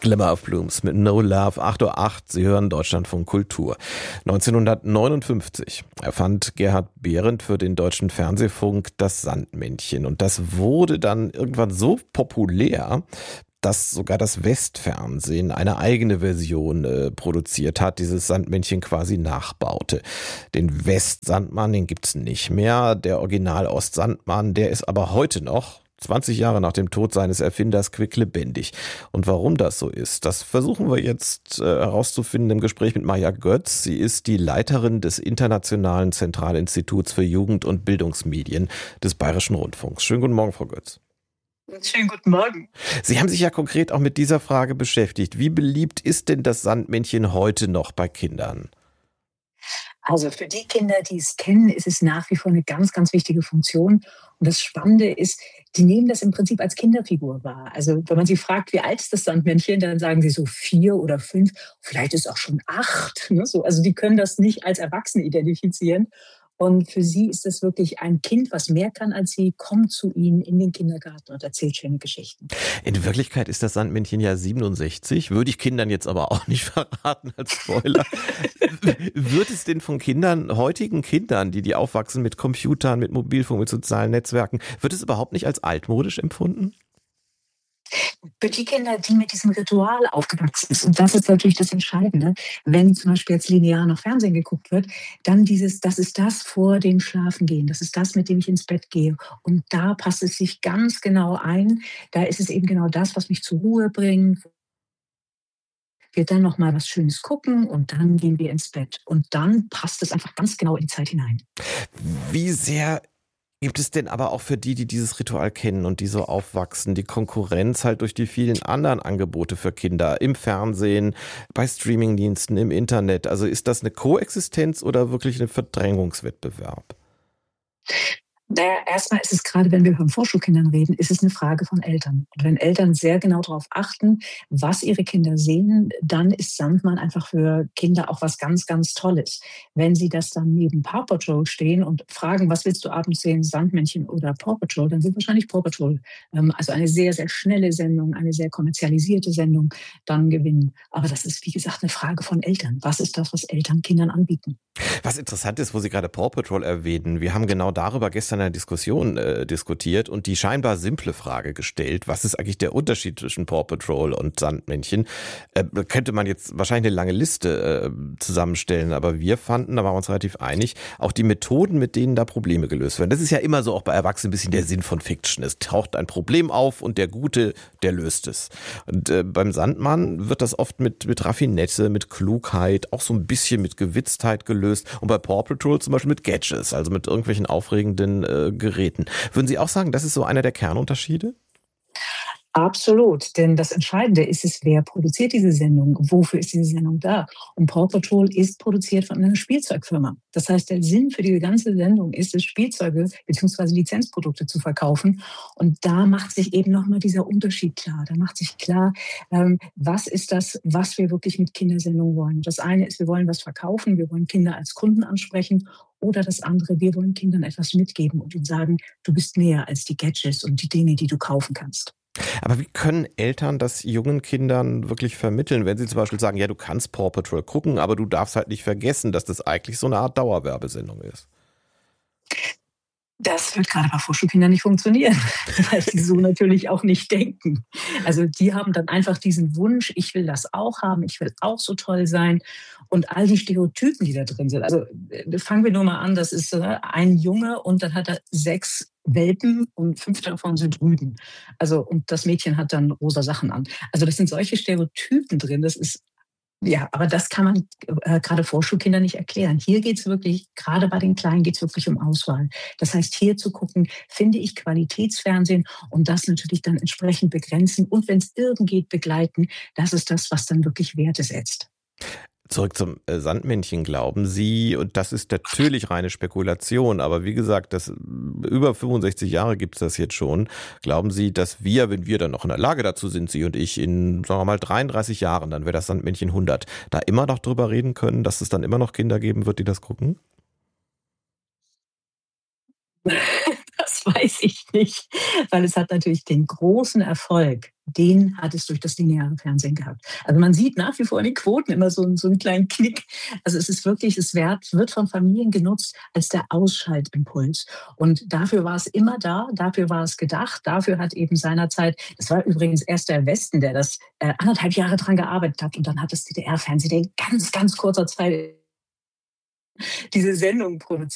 Glimmer of Blooms mit No Love, 8:08 Uhr, Sie hören Deutschlandfunk Kultur. 1959 erfand Gerhard Behrendt für den Deutschen Fernsehfunk das Sandmännchen. Und das wurde dann irgendwann so populär, dass sogar das Westfernsehen eine eigene Version produziert hat, dieses Sandmännchen quasi nachbaute. Den Westsandmann, den gibt's nicht mehr. Der Original-Ostsandmann, der ist aber heute noch 20 Jahre nach dem Tod seines Erfinders quicklebendig. Und warum das so ist, das versuchen wir jetzt herauszufinden im Gespräch mit Maja Götz. Sie ist die Leiterin des Internationalen Zentralinstituts für Jugend- und Bildungsmedien des Bayerischen Rundfunks. Schönen guten Morgen, Frau Götz. Schönen guten Morgen. Sie haben sich ja konkret auch mit dieser Frage beschäftigt. Wie beliebt ist denn das Sandmännchen heute noch bei Kindern? Also für die Kinder, die es kennen, ist es nach wie vor eine ganz, ganz wichtige Funktion. Und das Spannende ist, die nehmen das im Prinzip als Kinderfigur wahr. Also wenn man sie fragt, wie alt ist das Sandmännchen, dann sagen sie so 4 oder 5, vielleicht ist auch schon 8. Ne? So, also die können das nicht als Erwachsene identifizieren. Und für sie ist das wirklich ein Kind, was mehr kann als sie, kommt zu ihnen in den Kindergarten und erzählt schöne Geschichten. In Wirklichkeit ist das Sandmännchen ja 67, würde ich Kindern jetzt aber auch nicht verraten als Spoiler. Wird es denn von Kindern, heutigen Kindern, die aufwachsen mit Computern, mit Mobilfunk, mit sozialen Netzwerken, wird es überhaupt nicht als altmodisch empfunden? Für die Kinder, die mit diesem Ritual aufgewachsen sind, und das ist natürlich das Entscheidende, wenn zum Beispiel jetzt linear noch Fernsehen geguckt wird, dann das ist das vor dem Schlafengehen, das ist das, mit dem ich ins Bett gehe. Und da passt es sich ganz genau ein. Da ist es eben genau das, was mich zur Ruhe bringt. Wir dann noch mal was Schönes gucken und dann gehen wir ins Bett. Und dann passt es einfach ganz genau in die Zeit hinein. Wie sehr gibt es denn aber auch für die, die dieses Ritual kennen und die so aufwachsen, die Konkurrenz halt durch die vielen anderen Angebote für Kinder im Fernsehen, bei Streamingdiensten, im Internet? Also ist das eine Koexistenz oder wirklich ein Verdrängungswettbewerb? Naja, erstmal ist es gerade, wenn wir von Vorschulkindern reden, ist es eine Frage von Eltern. Und wenn Eltern sehr genau darauf achten, was ihre Kinder sehen, dann ist Sandmann einfach für Kinder auch was ganz, ganz Tolles. Wenn sie das dann neben Paw Patrol stehen und fragen: „Was willst du abends sehen, Sandmännchen oder Paw Patrol?", dann wird wahrscheinlich Paw Patrol, also eine sehr, sehr schnelle Sendung, eine sehr kommerzialisierte Sendung, dann gewinnen. Aber das ist, wie gesagt, eine Frage von Eltern. Was ist das, was Eltern Kindern anbieten? Was interessant ist, wo Sie gerade Paw Patrol erwähnen, wir haben genau darüber gestern in einer Diskussion diskutiert und die scheinbar simple Frage gestellt, was ist eigentlich der Unterschied zwischen Paw Patrol und Sandmännchen? Könnte man jetzt wahrscheinlich eine lange Liste zusammenstellen, aber wir fanden, da waren wir uns relativ einig, auch die Methoden, mit denen da Probleme gelöst werden. Das ist ja immer so auch bei Erwachsenen ein bisschen der Sinn von Fiction. Es taucht ein Problem auf und der Gute, der löst es. Und beim Sandmann wird das oft mit Raffinesse, mit Klugheit, auch so ein bisschen mit Gewitztheit gelöst. Und bei Paw Patrol zum Beispiel mit Gadgets, also mit irgendwelchen aufregenden Geräten. Würden Sie auch sagen, das ist so einer der Kernunterschiede? Absolut, denn das Entscheidende ist es, wer produziert diese Sendung? Wofür ist diese Sendung da? Und Paw Patrol ist produziert von einer Spielzeugfirma. Das heißt, der Sinn für diese ganze Sendung ist es, Spielzeuge bzw. Lizenzprodukte zu verkaufen. Und da macht sich eben nochmal dieser Unterschied klar. Da macht sich klar, was ist das, was wir wirklich mit Kindersendungen wollen. Das eine ist, wir wollen was verkaufen, wir wollen Kinder als Kunden ansprechen. Oder das andere, wir wollen Kindern etwas mitgeben und ihnen sagen, du bist mehr als die Gadgets und die Dinge, die du kaufen kannst. Aber wie können Eltern das jungen Kindern wirklich vermitteln, wenn sie zum Beispiel sagen, ja, du kannst Paw Patrol gucken, aber du darfst halt nicht vergessen, dass das eigentlich so eine Art Dauerwerbesendung ist? Das wird gerade bei Vorschulkindern nicht funktionieren, weil die so natürlich auch nicht denken. Also die haben dann einfach diesen Wunsch, ich will das auch haben, ich will auch so toll sein und all die Stereotypen, die da drin sind. Also fangen wir nur mal an, das ist ein Junge und dann hat er 6 Welpen und 5 davon sind Rüden. Also und das Mädchen hat dann rosa Sachen an. Also das sind solche Stereotypen drin, das ist ja, aber das kann man gerade Vorschulkindern nicht erklären. Hier geht's wirklich, gerade bei den Kleinen geht's wirklich um Auswahl. Das heißt, hier zu gucken, finde ich Qualitätsfernsehen und das natürlich dann entsprechend begrenzen und wenn es irgend geht, begleiten. Das ist das, was dann wirklich Werte setzt. Zurück zum Sandmännchen. Glauben Sie, und das ist natürlich reine Spekulation, aber wie gesagt, über 65 Jahre gibt es das jetzt schon. Glauben Sie, dass wir, wenn wir dann noch in der Lage dazu sind, Sie und ich, in, sagen wir mal, 33 Jahren, dann wäre das Sandmännchen 100, da immer noch drüber reden können, dass es dann immer noch Kinder geben wird, die das gucken? Das weiß ich nicht, weil es hat natürlich den großen Erfolg den hat es durch das lineare Fernsehen gehabt. Also man sieht nach wie vor in den Quoten immer so einen kleinen Knick. Also es ist wirklich, wird von Familien genutzt als der Ausschaltimpuls. Und dafür war es immer da, dafür war es gedacht, dafür hat eben seinerzeit, das war übrigens erst der Westen, der das 1,5 Jahre dran gearbeitet hat. Und dann hat das DDR-Fernsehen in ganz, ganz kurzer Zeit diese Sendung produziert.